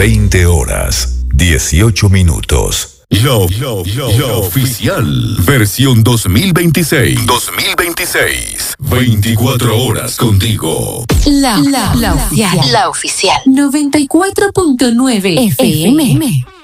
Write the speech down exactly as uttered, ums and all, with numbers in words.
veinte horas, dieciocho minutos. Lo, lo, lo, lo oficial. Versión dos mil veintiséis. dos mil veintiséis. veinticuatro horas contigo. La, la, la oficial. La oficial. noventa y cuatro punto nueve F M.